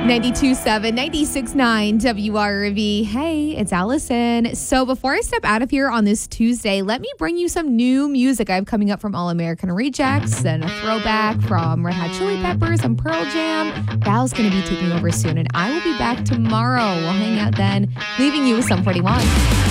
92.7, 96.9 WRV. Hey, it's Allison. So before I step out of here on this Tuesday, let me bring you some new music I have coming up from All American Rejects, then a throwback from Red Hot Chili Peppers and Pearl Jam. Val's going to be taking over soon, and I will be back tomorrow. We'll hang out then, leaving you with Sum 41.